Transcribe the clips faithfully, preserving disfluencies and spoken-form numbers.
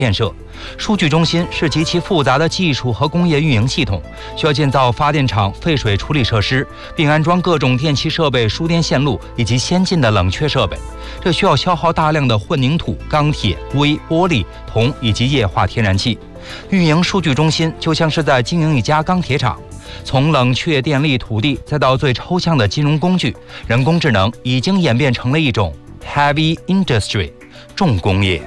建设。数据中心是极其复杂的技术和工业运营系统，需要建造发电厂、废水处理设施，并安装各种电气设备、输电线路以及先进的冷却设备。这需要消耗大量的混凝土、钢铁、硅、玻璃、铜以及液化天然气。运营数据中心就像是在经营一家钢铁厂，从冷却电力、土地，再到最抽象的金融工具，人工智能已经演变成了一种 heavy industry 重工业。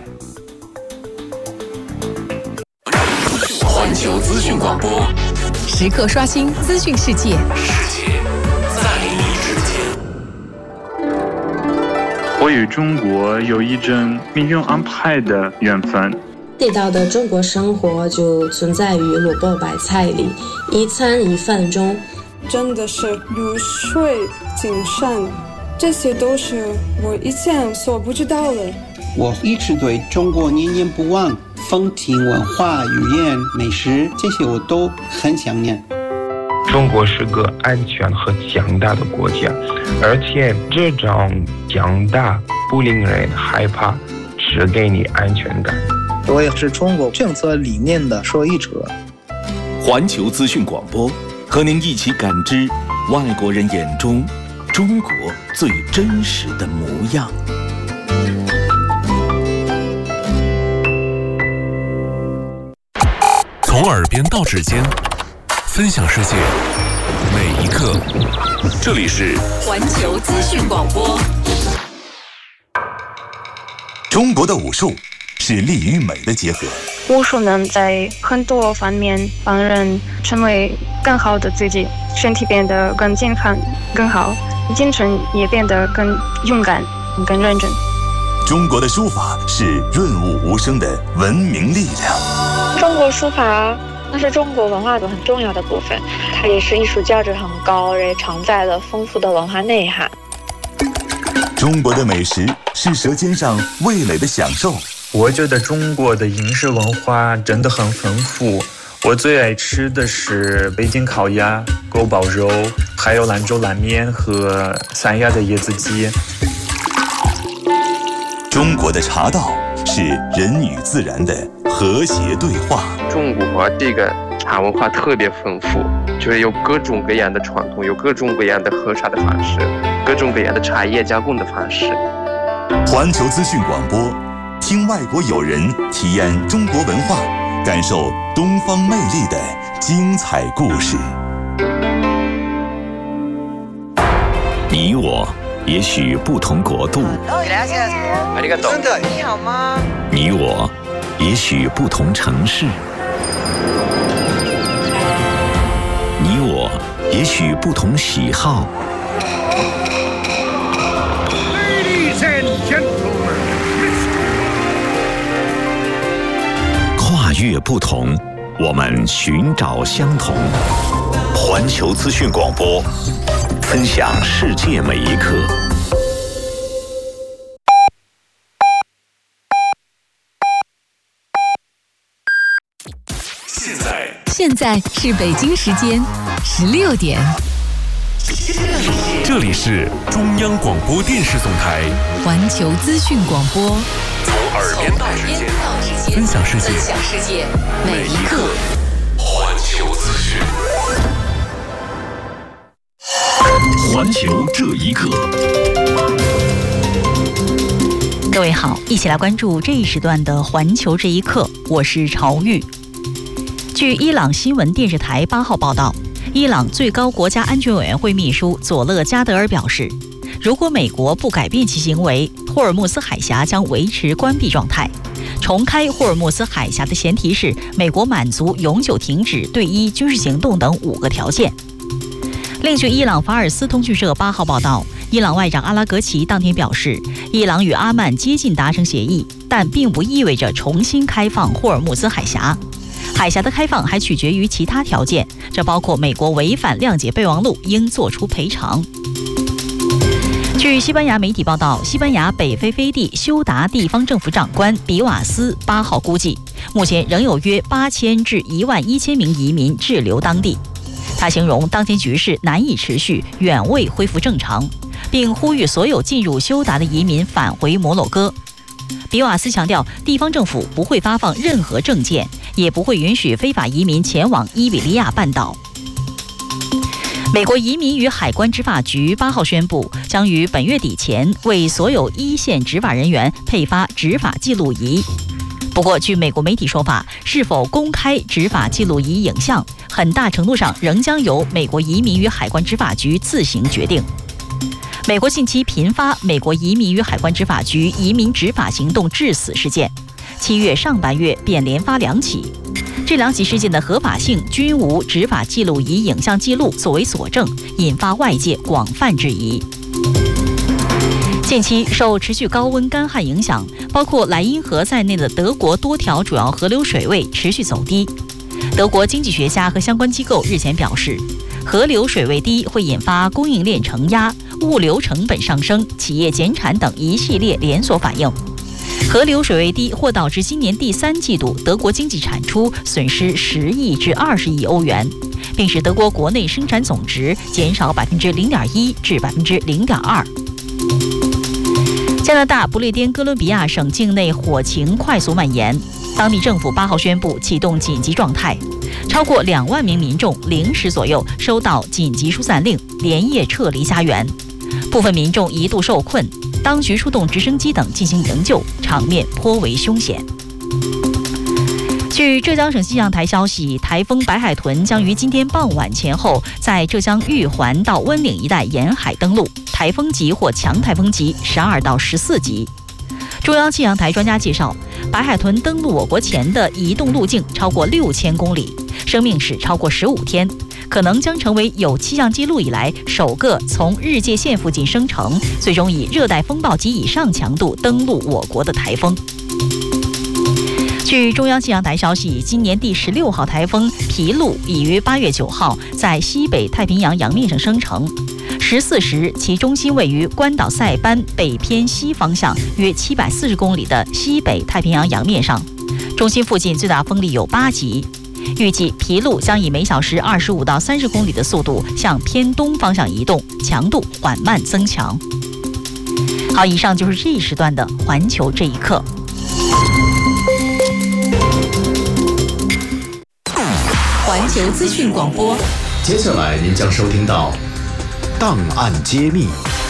环球资讯广播， 时刻刷新资讯世界， 世界在你之间。 我与中国有一种命运安排的缘分。 地道的中国生活就存在于萝卜白菜里，一餐一饭中。 真的是如水精深，这些都是我以前所不知道的。 我一直对中国念念不忘，风情文化、语言、美食，这些我都很想念。 中国是个安全和强大的国家，而且这种强大不令人害怕，只给你安全感。 我也是中国政策理念的受益者。 环球资讯广播，和您一起感知外国人眼中中国最真实的模样。 从耳边到指尖，分享世界每一刻。这里是环球资讯广播。 中国的武术是力与美的结合。 武术能在很多方面帮人成为更好的自己，身体变得更健康、更好，精神也变得更勇敢、更认真。 中国的书法是润物无声的文明力量。 中国书法那是中国文化的很重要的部分，它也是艺术价值很高，也承载了丰富的文化内涵。 中国的美食是舌尖上味蕾的享受。 我觉得中国的饮食文化真的很丰富，我最爱吃的是北京烤鸭、锅包肉，还有兰州拉面和三亚的椰子鸡。 中国的茶道是人与自然的和谐对话。 中国这个茶文化特别丰富，就是有各种各样的传统，有各种各样的喝茶的方式，各种各样的茶叶加工的方式。 环球资讯广播，听外国友人体验中国文化，感受东方魅力的精彩故事。 你我也许不同国度， 真的你好吗？ 你我也许不同城市，你我也许不同喜好。跨越不同，我们寻找相同。环球资讯广播，分享世界每一刻。 现在， 现在是北京时间十六点。 这里是中央广播电视总台环球资讯广播， 从耳边到指尖，分享世界每一刻。 环球资讯， 环球这一刻。 各位好，一起来关注这一时段的环球这一刻，我是朝玉。据伊朗新闻电视台八号报道，伊朗最高国家安全委员会秘书佐勒加德尔表示，如果美国不改变其行为，霍尔木兹海峡将维持关闭状态。重开霍尔木兹海峡的前提是美国满足永久停止对伊军事行动等五个条件。另据伊朗法尔斯通讯社八号报道，伊朗外长阿拉格齐当天表示，伊朗与阿曼接近达成协议，但并不意味着重新开放霍尔木兹海峡。海峡的开放还取决于其他条件，这包括美国违反谅解备忘录应作出赔偿。据西班牙媒体报道，西班牙北非飞地休达地方政府长官比瓦斯八号估计，目前仍有约八千至一万一千名移民滞留当地。他形容当前局势难以持续，远未恢复正常，并呼吁所有进入休达的移民返回摩洛哥。 比瓦斯强调，地方政府不会发放任何证件，也不会允许非法移民前往伊比利亚半岛。美国移民与海关执法局八号宣布，将于本月底前为所有一线执法人员配发执法记录仪。不过，据美国媒体说法，是否公开执法记录仪影像，很大程度上仍将由美国移民与海关执法局自行决定。美国近期频发美国移民与海关执法局移民执法行动致死事件，七月上半月便连发两起。这两起事件的合法性均无执法记录仪影像记录作为佐证，引发外界广泛质疑。近期受持续高温干旱影响，包括莱茵河在内的德国多条主要河流水位持续走低。德国经济学家和相关机构日前表示，河流水位低会引发供应链承压、物流成本上升、企业减产等一系列连锁反应。河流水位低或导致今年第三季度德国经济产出损失十亿至二十亿欧元，并使德国国内生产总值减少百分之零点一至百分之零点二。加拿大不列颠哥伦比亚省境内火情快速蔓延，当地政府八号宣布启动紧急状态，超过两万名民众零时左右收到紧急疏散令，连夜撤离家园。部分民众一度受困，当局出动直升机等进行营救，场面颇为凶险。据浙江省气象台消息，台风白海豚将于今天傍晚前后在浙江玉环到温岭一带沿海登陆，台风级或强台风级十二到十四级。中央气象台专家介绍，白海豚登陆我国前的移动路径超过六千公里，生命史超过十五天，可能将成为有气象记录以来首个从日界线附近生成，最终以热带风暴级以上强度登陆我国的台风。据中央气象台消息，今年第十六号台风皮鹿已于八月九号在西北太平洋洋面上生成。十四时，其中心位于关岛塞班北偏西方向约七百四十公里的西北太平洋洋面上，中心附近最大风力有八级。预计皮鹿将以每小时二十五到三十公里的速度向偏东方向移动，强度缓慢增强。好，以上就是这一时段的环球这一刻。 环球资讯广播， 接下来您将收听到档案揭秘。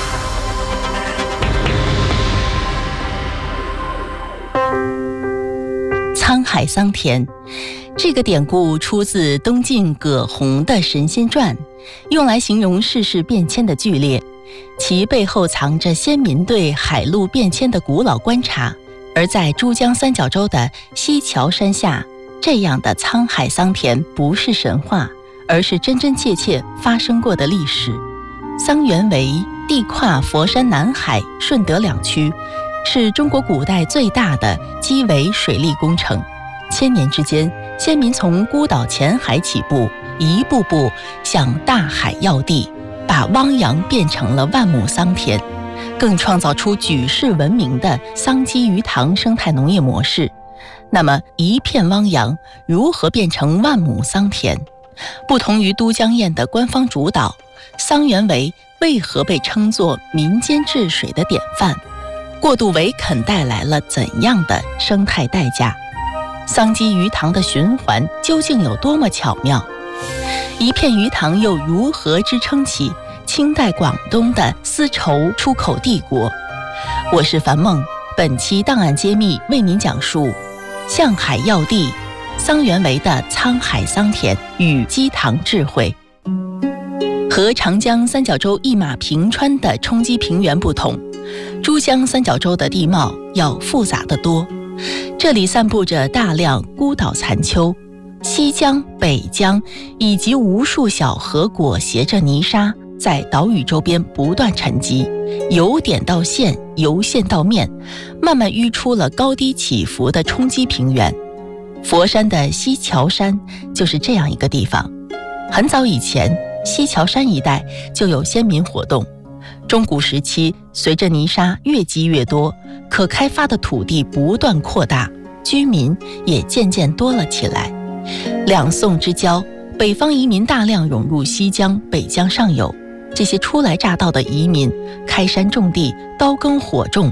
沧海桑田，这个典故出自东晋葛洪的《神仙传》，用来形容世事变迁的剧烈，其背后藏着先民对海陆变迁的古老观察。而在珠江三角洲的西樵山下，这样的沧海桑田不是神话，而是真真切切发生过的历史。桑园围地跨佛山南海、顺德两区，是中国古代最大的基围水利工程。千年之间，先民从孤岛前海起步，一步步向大海要地，把汪洋变成了万亩桑田，更创造出举世闻名的桑基鱼塘生态农业模式。那么一片汪洋如何变成万亩桑田？不同于都江堰的官方主导，桑园围为何被称作民间治水的典范？过度围垦带来了怎样的生态代价？桑基鱼塘的循环究竟有多么巧妙？一片鱼塘又如何支撑起清代广东的丝绸出口帝国？我是樊梦，本期档案揭秘为您讲述向海要地，桑园围的沧海桑田与基塘智慧。和长江三角洲一马平川的冲积平原不同，珠江三角洲的地貌要复杂得多。这里散布着大量孤岛残丘，西江、北江以及无数小河裹挟着泥沙，在岛屿周边不断沉积，由点到线，由线到面，慢慢淤出了高低起伏的冲积平原。佛山的西樵山就是这样一个地方。很早以前，西樵山一带就有先民活动。中古时期，随着泥沙越积越多，可开发的土地不断扩大，居民也渐渐多了起来。两宋之交，北方移民大量涌入西江、北江上游。这些初来乍到的移民开山种地，刀耕火种，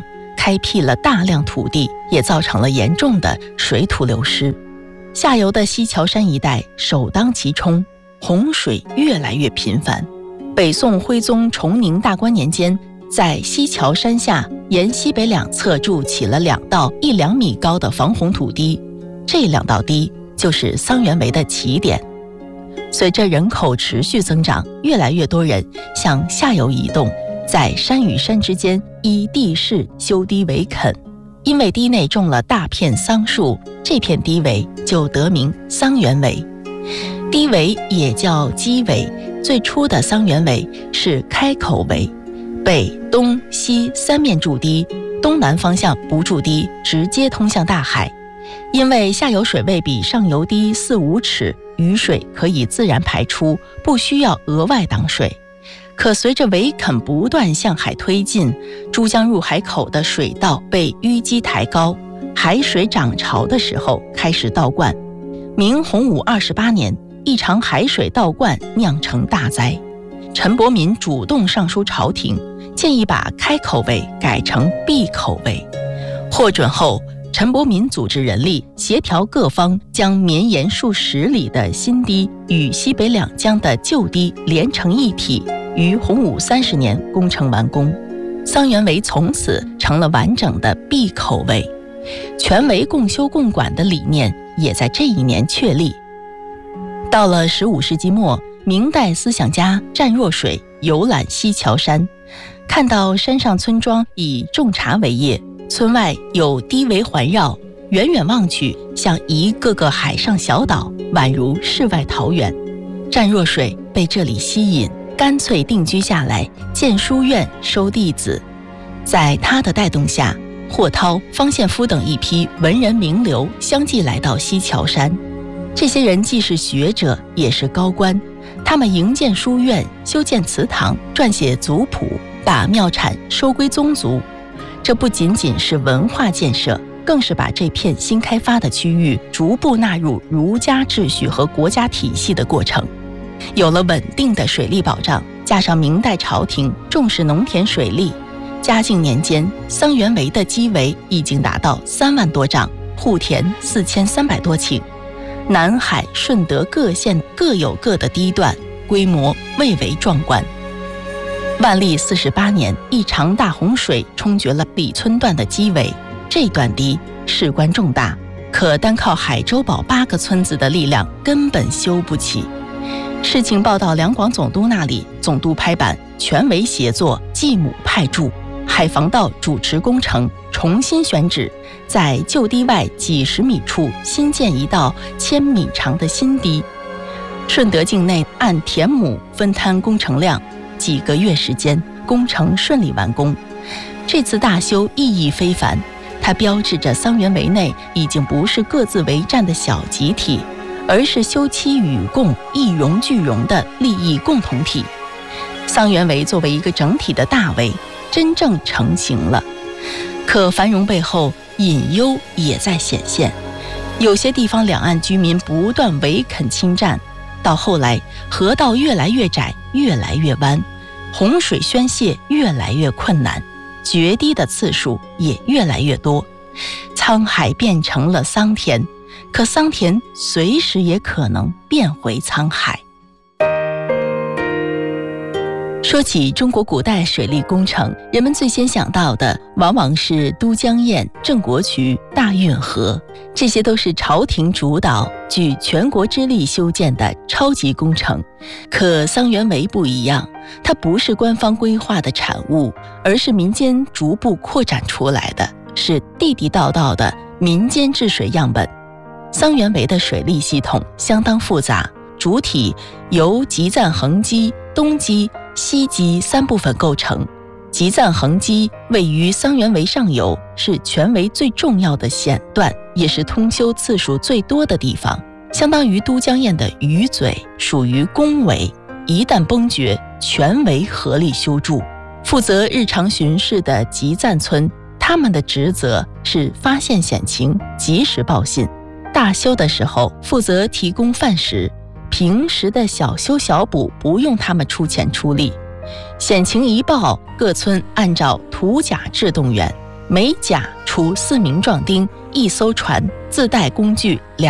开辟了大量土地，也造成了严重的水土流失。下游的西樵山一带首当其冲，洪水越来越频繁。北宋徽宗崇宁大观年间，在西樵山下沿西北两侧筑起了两道一两米高的防洪土堤，这两道堤就是桑园围的起点。随着人口持续增长，越来越多人向下游移动，在山与山之间依地势修堤围垦。因为堤内种了大片桑树，这片堤围就得名桑园围。堤围也叫基围，最初的桑园围是开口围，北东西三面筑堤，东南方向不筑堤，直接通向大海。因为下游水位比上游低四五尺，雨水可以自然排出，不需要额外挡水。可随着围垦不断向海推进，珠江入海口的水道被淤积抬高，海水涨潮的时候开始倒灌。明洪武二十八年，一场海水倒灌酿成大灾。陈伯民主动上书朝廷，建议把开口围改成闭口围。获准后，陈伯民组织人力协调各方，将绵延数十里的新堤与西北两江的旧堤连成一体，于洪武三十年工程完工。桑园围从此成了完整的闭口围，全围共修共管的理念也在这一年确立。到了十五世纪末，明代思想家湛若水游览西樵山，看到山上村庄以种茶为业，村外有堤围环绕，远远望去像一个个海上小岛，宛如世外桃源。湛若水被这里吸引，干脆定居下来，建书院收弟子。在他的带动下，霍涛、方献夫等一批文人名流相继来到西樵山。这些人既是学者，也是高官，他们营建书院，修建祠堂，撰写族谱，把庙产收归宗族。这不仅仅是文化建设，更是把这片新开发的区域逐步纳入儒家秩序和国家体系的过程。有了稳定的水利保障，加上明代朝廷重视农田水利，嘉靖年间桑园围的基围已经达到三万多丈，户田四千三百多顷。南海、顺德各县各有各的堤段，规模蔚为壮观。万历四十八年，一场大洪水冲决了里村段的基围，这段堤事关重大，可单靠海州堡八个村子的力量根本修不起。事情报到两广总督那里，总督拍板，全围协作，继母派驻，海防道主持工程，重新选址，在旧堤外几十米处新建一道千米长的新堤。顺德境内按田亩分摊工程量，几个月时间，工程顺利完工。这次大修意义非凡，它标志着桑园围内已经不是各自为战的小集体，而是休戚与共、一荣俱荣的利益共同体。桑园围作为一个整体的大围，真正成型了。可繁荣背后，隐忧也在显现。有些地方两岸居民不断围垦侵占，到后来河道越来越窄，越来越弯，洪水宣泄越来越困难，决堤的次数也越来越多。沧海变成了桑田，可桑田随时也可能变回沧海。说起中国古代水利工程，人们最先想到的往往是都江堰、郑国渠、大运河，这些都是朝廷主导、举全国之力修建的超级工程。可桑园围不一样，它不是官方规划的产物，而是民间逐步扩展出来的，是地地道道的民间治水样本。桑园围的水利系统相当复杂，主体由集赞横基、东基、西基三部分构成。集赞横基位于桑园围上游，是全围最重要的险段，也是通修次数最多的地方，相当于都江堰的鱼嘴，属于公围。一旦崩决，全围合力修筑。负责日常巡视的集赞村，他们的职责是发现险情，及时报信。大修的时候负责提供饭食，平时的小修小补不用他们出钱出力。险情一报，各村按照土甲制动员， 每甲除四名壮丁，一艘船，自带工具两。